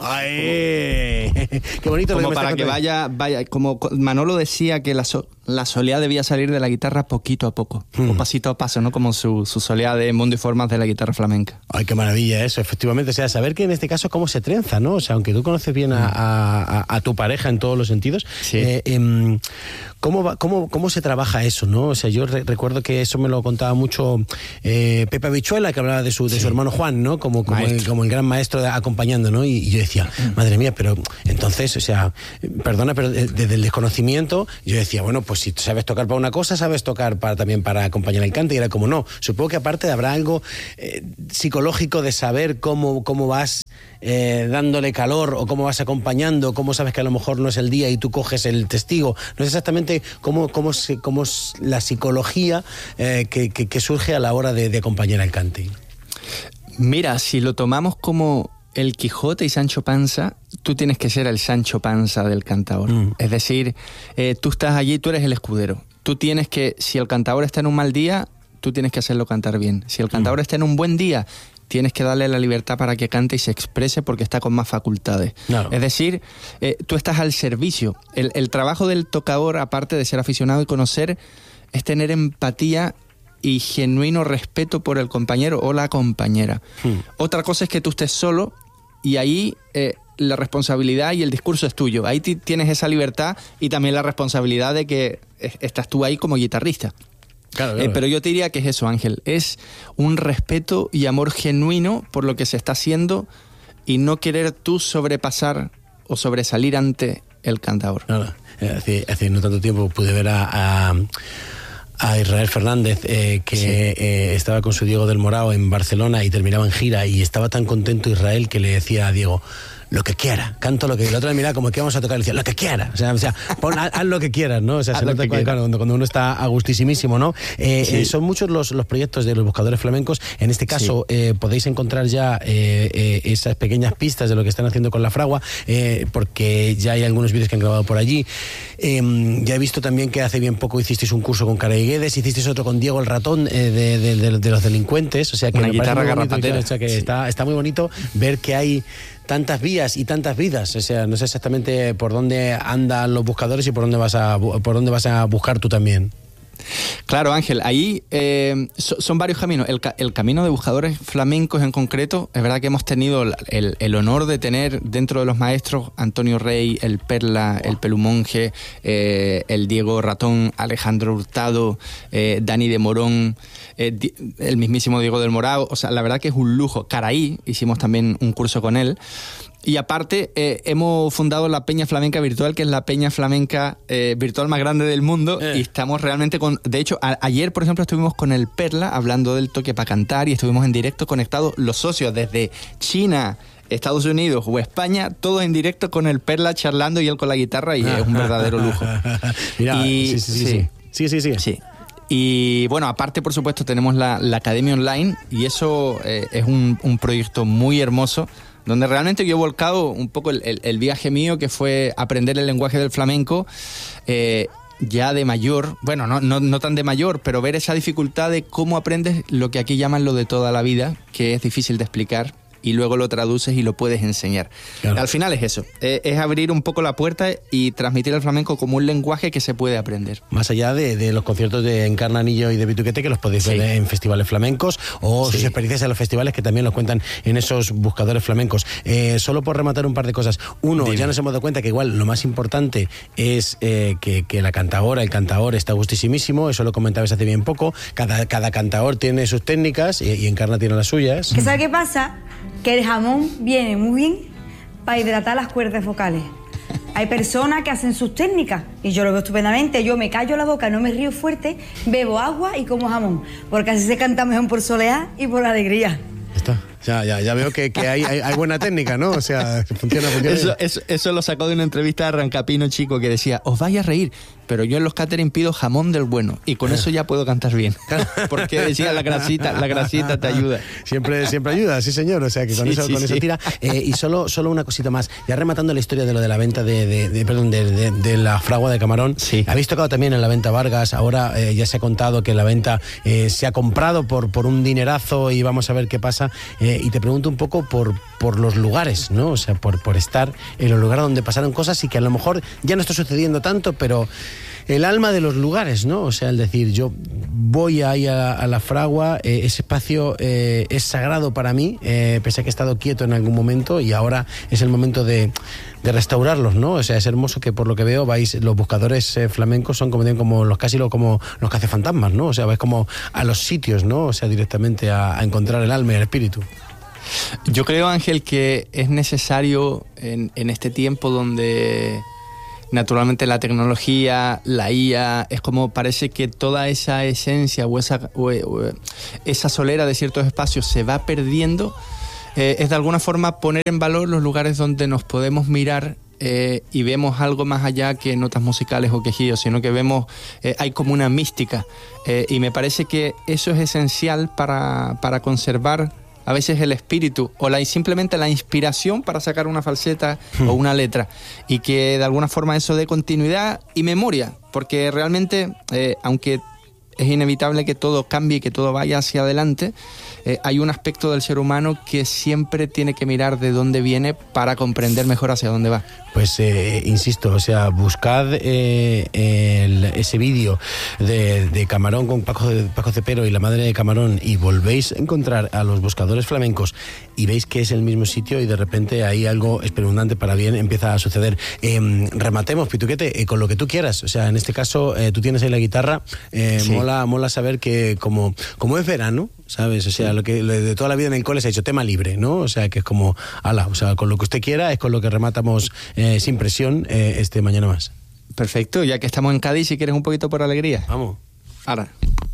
¡Ay! ¡Qué bonito! Como para que vaya, como Manolo decía que la soleá debía salir de la guitarra poquito a poco, o pasito a paso, ¿no? Como su soleá de mundo y formas de la guitarra flamenca. ¡Ay, qué maravilla eso! Efectivamente, o sea, saber que en este caso cómo se trenza, ¿no? O sea, aunque tú conoces bien a tu pareja en todos los sentidos, sí. ¿Cómo se trabaja eso, no? O sea, yo recuerdo que eso me lo contaba mucho Pepe Habichuela, que hablaba de su hermano Juan, ¿no? Como el gran maestro acompañando, ¿no? Y yo decía, madre mía, pero entonces, o sea, perdona, pero desde el desconocimiento, yo decía, bueno, pues si sabes tocar para una cosa, sabes tocar también para acompañar el cante, y era como, no, supongo que aparte habrá algo psicológico de saber cómo vas dándole calor, o cómo vas acompañando, cómo sabes que a lo mejor no es el día y tú coges el testigo. No es exactamente cómo es la psicología que surge a la hora de acompañar al cante. Mira, si lo tomamos como el Quijote y Sancho Panza, tú tienes que ser el Sancho Panza del cantaor. Es decir, tú estás allí, tú eres el escudero. Tú tienes que, si el cantaor está en un mal día, tú tienes que hacerlo cantar bien. Si el cantaor está en un buen día, tienes que darle la libertad para que cante y se exprese porque está con más facultades. Claro. Es decir, tú estás al servicio. El trabajo del tocador, aparte de ser aficionado y conocer, es tener empatía y genuino respeto por el compañero o la compañera. Otra cosa es que tú estés solo y ahí la responsabilidad y el discurso es tuyo. Ahí tienes esa libertad y también la responsabilidad de que estás tú ahí como guitarrista. Claro. Pero yo te diría que es eso, Ángel, es un respeto y amor genuino por lo que se está haciendo y no querer tú sobrepasar o sobresalir ante el cantador. Claro. Hace no tanto tiempo pude ver a Israel Fernández, que estaba con su Diego del Morao en Barcelona y terminaba en gira, y estaba tan contento Israel que le decía a Diego, lo que quiera, canto lo que... La otra le miraba como que vamos a tocar y decía, lo que quiera, o sea haz lo que quieras, ¿no? O sea, se nota cuando uno está a gustísimísimo, ¿no? Sí. Son muchos los proyectos de los buscadores flamencos. En este caso, podéis encontrar ya esas pequeñas pistas de lo que están haciendo con La Fragua, porque ya hay algunos vídeos que han grabado por allí. Ya he visto también que hace bien poco hicisteis un curso con Caray Guedes, hicisteis otro con Diego el Ratón, de los delincuentes, o sea que una guitarra garrapatera. O sea que está muy bonito ver que hay tantas vías y tantas vidas. O sea, no sé exactamente por dónde andan los buscadores y por dónde vas a buscar tú también. Claro, Ángel, ahí son varios caminos. El camino de buscadores flamencos en concreto, es verdad que hemos tenido el honor de tener dentro de los maestros Antonio Rey, el Perla, el Pelumonje, el Diego Ratón, Alejandro Hurtado, Dani de Morón, el mismísimo Diego del Morao. O sea, la verdad que es un lujo. Caraí, hicimos también un curso con él. Y aparte, hemos fundado la Peña Flamenca Virtual, que es la peña flamenca virtual más grande del mundo, y estamos realmente con... De hecho, ayer, por ejemplo, estuvimos con el Perla hablando del toque para cantar, y estuvimos en directo conectados los socios desde China, Estados Unidos o España, todos en directo con el Perla charlando y él con la guitarra, y es un verdadero lujo. Mira, sí. Y bueno, aparte, por supuesto, tenemos la Academia Online, y eso es un proyecto muy hermoso, donde realmente yo he volcado un poco el viaje mío, que fue aprender el lenguaje del flamenco ya de mayor, bueno, no tan de mayor, pero ver esa dificultad de cómo aprendes lo que aquí llaman lo de toda la vida, que es difícil de explicar, y luego lo traduces y lo puedes enseñar. Claro. Al final es eso, es abrir un poco la puerta y transmitir el flamenco como un lenguaje que se puede aprender. Más allá de los conciertos de Encarnanillo y de Bituquete, que los podéis ver en festivales flamencos, o sus experiencias en los festivales, que también los cuentan en esos buscadores flamencos. Solo por rematar un par de cosas. Uno, ya nos hemos dado cuenta que igual lo más importante es que la cantaora, el cantaor está gustísimísimo, eso lo comentabas hace bien poco. Cada cantaor tiene sus técnicas y Encarna tiene las suyas. ¿Sabes qué pasa? Que el jamón viene muy bien para hidratar las cuerdas vocales. Hay personas que hacen sus técnicas y yo lo veo estupendamente. Yo me callo la boca, no me río fuerte, bebo agua y como jamón, porque así se canta mejor por soleá y por alegría. Está. Ya veo que hay buena técnica, ¿no? O sea, funciona. Eso lo sacó de una entrevista de Arrancapino Chico, que decía, os vais a reír, pero yo en los catering pido jamón del bueno, y con eso ya puedo cantar bien. Porque decía, la grasita te ayuda. Siempre ayuda, sí señor, o sea que con eso tira. Y solo una cosita más, ya rematando la historia de lo de la venta de la fragua de camarón. Sí. Habéis tocado también en la venta Vargas, ahora ya se ha contado que la venta se ha comprado por un dinerazo, y vamos a ver qué pasa. Y te pregunto un poco por por los lugares, ¿no? O sea, por estar en los lugares donde pasaron cosas y que a lo mejor ya no está sucediendo tanto, pero el alma de los lugares, ¿no? O sea, el decir, yo voy ahí a la fragua, ese espacio es sagrado para mí, pese a que he estado quieto en algún momento y ahora es el momento de restaurarlos, ¿no? O sea, es hermoso que por lo que veo vais, los buscadores flamencos son como los cazafantasmas, ¿no? O sea, vais como a los sitios, ¿no? O sea, directamente a encontrar el alma y el espíritu. Yo creo, Ángel, que es necesario en este tiempo donde naturalmente la tecnología, la IA, es como parece que toda esa esencia o esa solera de ciertos espacios se va perdiendo, es de alguna forma poner en valor los lugares donde nos podemos mirar y vemos algo más allá que notas musicales o quejidos, sino que vemos, hay como una mística, y me parece que eso es esencial para conservar a veces el espíritu o simplemente la inspiración para sacar una falseta o una letra, y que de alguna forma eso dé continuidad y memoria, porque realmente, aunque es inevitable que todo cambie y que todo vaya hacia adelante, hay un aspecto del ser humano que siempre tiene que mirar de dónde viene para comprender mejor hacia dónde va. Pues insisto, o sea, buscad ese vídeo de Camarón con Paco Cepero y la madre de Camarón, y volvéis a encontrar a los buscadores flamencos y veis que es el mismo sitio, y de repente ahí algo espeluznante para bien empieza a suceder. Rematemos, Pituquete, con lo que tú quieras. O sea, en este caso tú tienes ahí la guitarra, sí. Mola saber que como es verano, ¿sabes? O sea, lo que de toda la vida en el cole se ha hecho tema libre, ¿no? O sea, que es como, o sea, con lo que usted quiera es con lo que rematamos sin presión Mañana Más. Perfecto, ya que estamos en Cádiz, si quieres un poquito por alegría. Vamos. Ahora.